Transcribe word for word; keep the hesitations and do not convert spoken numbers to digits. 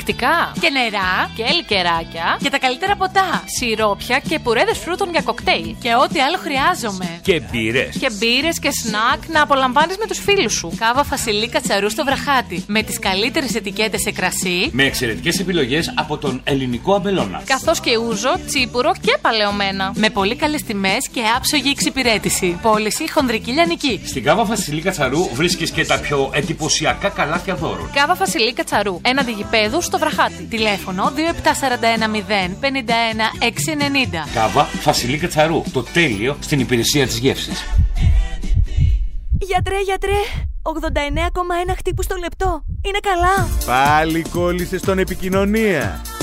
Αναψυκτικά. Και νερά. Και λικεράκια. Και τα καλύτερα ποτά. Σιρόπια και πουρέδες φρούτων για κοκτέιλ. Και ό,τι άλλο χρειάζομαι. Και μπύρες. Και μπύρες και σνακ να απολαμβάνεις με τους φίλους σου. Κάβα Φασιλή Κατσαρού στο Βραχάτι. Με τις καλύτερες ετικέτες σε κρασί. Με εξαιρετικές επιλογές από τον ελληνικό αμπελώνα. Καθώς και ούζο, τσίπουρο και παλαιωμένα. Με πολύ καλές τιμές και άψογη εξυπηρέτηση. Πώληση χονδρική λιανική. Στην Κάβα Φασιλή Κατσαρού βρίσκεις και τα πιο εντυπωσιακά καλάθια δώρων. Κάβα Φασιλή Κατσαρού, έναντι γηπέδου στο Βραχάτι. Τηλέφωνο δύο επτά τέσσερα ένα μηδέν πέντε ένα έξι ενενήντα. Κάβα Φασιλή Κατσαρού. Το τέλειο στην υπηρεσία της γεύσης. Γιατρέ, γιατρέ, ογδόντα εννέα κόμμα ένα χτύπους το λεπτό. Είναι καλά. Πάλι κόλλησε στον επικοινωνία.